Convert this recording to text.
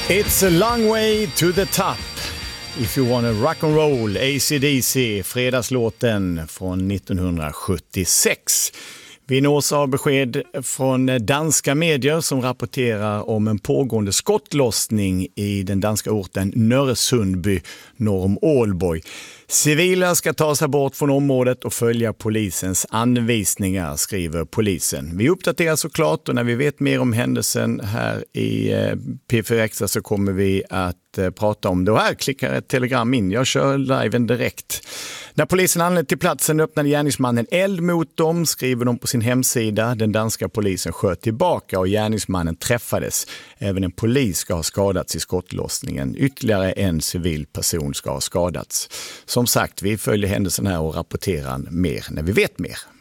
It's a long way to the top. If you wanna rock and roll, AC/DC, fredagslåten från 1976. Vi nås av besked från danska medier som rapporterar om en pågående skottlossning i den danska orten Nørresundby norr om Aalborg. Civila ska ta sig bort från området och följa polisens anvisningar, skriver polisen. Vi uppdaterar såklart, och när vi vet mer om händelsen här i P4 Extra så kommer vi att prata om det. Och här klickar ett telegram in. Jag kör liven direkt. När polisen anlände till platsen öppnade gärningsmannen eld mot dem, skriver de på sin hemsida. Den danska polisen sköt tillbaka och gärningsmannen träffades. Även en polis ska ha skadats i skottlossningen. Ytterligare en civil person ska ha skadats. Som sagt, vi följer händelsen här och rapporterar mer när vi vet mer.